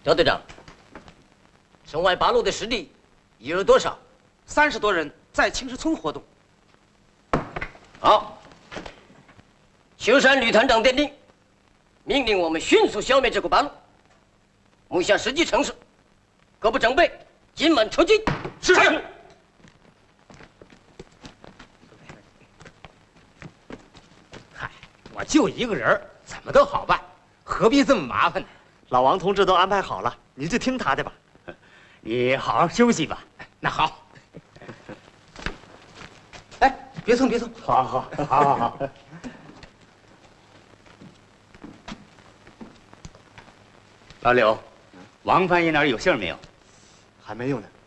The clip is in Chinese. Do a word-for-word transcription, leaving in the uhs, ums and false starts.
赵队长，城外八路的实力有多少？ 三十多人在青石村活动。 好，秋山吕团长电令，命令我们迅速消灭这股八路。目下时机成熟，各部整备，今晚出击。 是。 嗨，我就一个人，怎么都好办，何必这么麻烦呢？ 老王同志都安排好了，你就听他的吧。 你好好休息吧。那好。 哎，别蹭别蹭。 好好好好好。老柳，王翻译那儿有信儿没有？ 还没有呢。